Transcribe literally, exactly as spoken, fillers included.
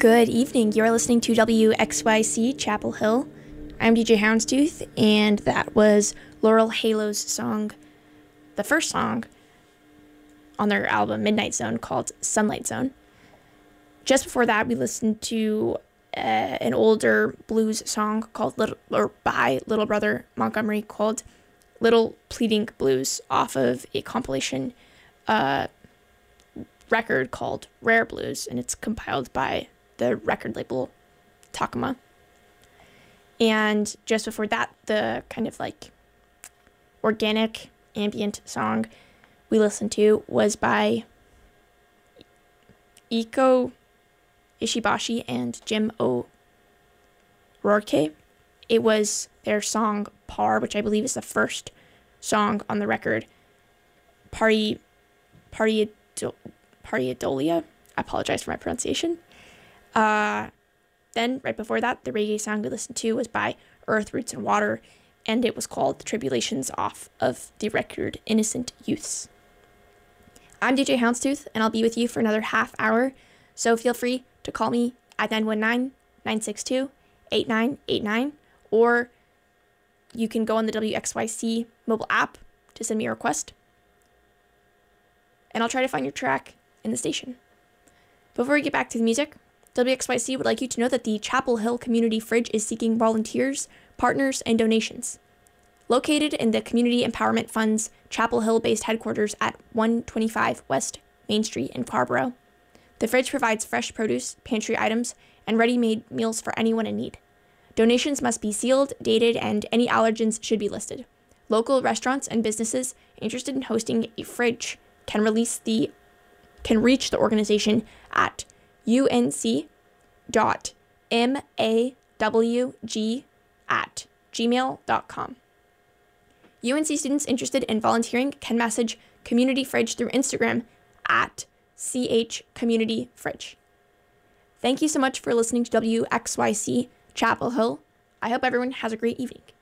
Good evening. You're listening to W X Y C Chapel Hill. I'm D J Houndstooth, and that was Laurel Halo's song, the first song on their album Midnight Zone, called Sunlight Zone. Just before that, we listened to uh, an older blues song called Little, or by Little Brother Montgomery, called Little Pleading Blues, off of a compilation uh, record called Rare Blues, and it's compiled by the record label Takuma. And just before that, the kind of like organic ambient song we listened to was by Iko Ishibashi and Jim O'Rourke. It was their song Par, which I believe is the first song on the record. Pari, Pari, Pariadolia. I apologize for my pronunciation. Uh, then, right before that, the reggae song we listened to was by Earth, Roots, and Water, and it was called The Tribulations, off of the record Innocent Youths. I'm D J Houndstooth, and I'll be with you for another half hour, so feel free to call me at nine one nine, nine six two, eight nine eight nine, or you can go on the W X Y C mobile app to send me a request, and I'll try to find your track in the station. Before we get back to the music, W X Y C would like you to know that the Chapel Hill Community Fridge is seeking volunteers, partners, and donations. Located in the Community Empowerment Fund's Chapel Hill-based headquarters at one twenty-five West Main Street in Scarborough, the fridge provides fresh produce, pantry items, and ready-made meals for anyone in need. Donations must be sealed, dated, and any allergens should be listed. Local restaurants and businesses interested in hosting a fridge can release the can reach the organization at unc dot mawg at gmail dot com. U N C students interested in volunteering can message Community Fridge through Instagram at chcommunityfridge. Thank you so much for listening to W X Y C Chapel Hill. I hope everyone has a great evening.